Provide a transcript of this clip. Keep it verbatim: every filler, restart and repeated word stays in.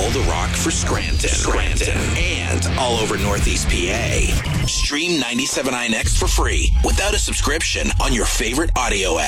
all the rock for Scranton, Scranton, and all over Northeast P A. Stream ninety-seven point nine X for free without a subscription on your favorite audio app.